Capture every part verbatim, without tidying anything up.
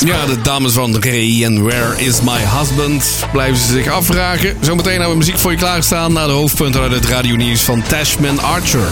Ja, de dames van Ray en Where is my husband? Blijven ze zich afvragen. Zometeen hebben we muziek voor je klaarstaan naar de hoofdpunten uit het radionieuws van Tashman Archer.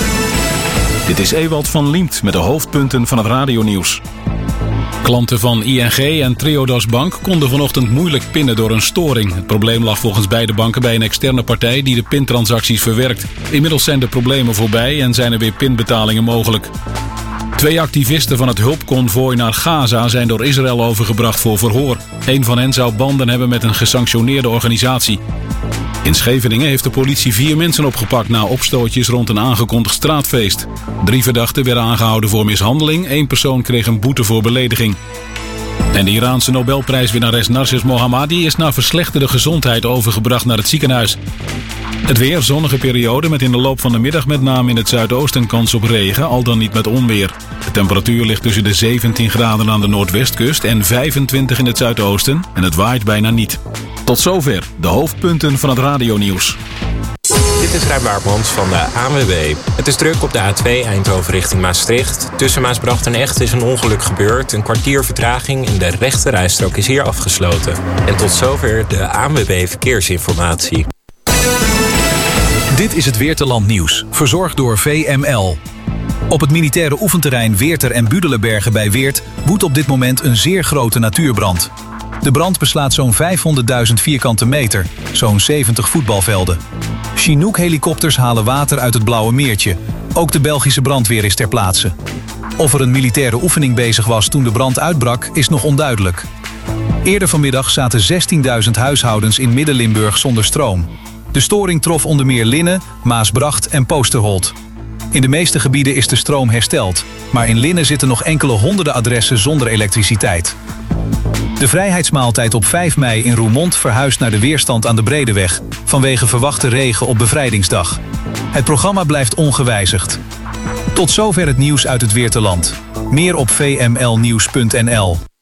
Dit is Ewald van Liemt met de hoofdpunten van het radionieuws. Klanten van I N G en Triodos Bank konden vanochtend moeilijk pinnen door een storing. Het probleem lag volgens beide banken bij een externe partij die de pintransacties verwerkt. Inmiddels zijn de problemen voorbij en zijn er weer pinbetalingen mogelijk. Twee activisten van het hulpconvooi naar Gaza zijn door Israël overgebracht voor verhoor. Eén van hen zou banden hebben met een gesanctioneerde organisatie. In Scheveningen heeft de politie vier mensen opgepakt na opstootjes rond een aangekondigd straatfeest. Drie verdachten werden aangehouden voor mishandeling. Eén persoon kreeg een boete voor belediging. En de Iraanse Nobelprijswinnares Narges Mohammadi is na verslechterde gezondheid overgebracht naar het ziekenhuis. Het weer, zonnige periode met in de loop van de middag met name in het zuidoosten kans op regen, al dan niet met onweer. De temperatuur ligt tussen de zeventien graden aan de noordwestkust en vijfentwintig in het zuidoosten en het waait bijna niet. Tot zover de hoofdpunten van het radionieuws. Dit is Rijn Baartmans van de A N W B. Het is druk op de A twee Eindhoven richting Maastricht. Tussen Maasbracht en Echt is een ongeluk gebeurd. Een kwartier vertraging en de rechte rijstrook is hier afgesloten. En tot zover de A N W B Verkeersinformatie. Dit is het Weerteland nieuws, verzorgd door V M L. Op het militaire oefenterrein Weerter en Budelenbergen bij Weert woedt op dit moment een zeer grote natuurbrand. De brand beslaat zo'n vijfhonderdduizend vierkante meter, zo'n zeventig voetbalvelden. Chinook-helikopters halen water uit het Blauwe Meertje. Ook de Belgische brandweer is ter plaatse. Of er een militaire oefening bezig was toen de brand uitbrak, is nog onduidelijk. Eerder vanmiddag zaten zestienduizend huishoudens in Midden-Limburg zonder stroom. De storing trof onder meer Linnen, Maasbracht en Poosterholt. In de meeste gebieden is de stroom hersteld, maar in Linnen zitten nog enkele honderden adressen zonder elektriciteit. De vrijheidsmaaltijd op vijf mei in Roermond verhuist naar de Weerstand aan de Bredeweg vanwege verwachte regen op Bevrijdingsdag. Het programma blijft ongewijzigd. Tot zover het nieuws uit het Weerteland. Meer op v m l nieuws punt n l.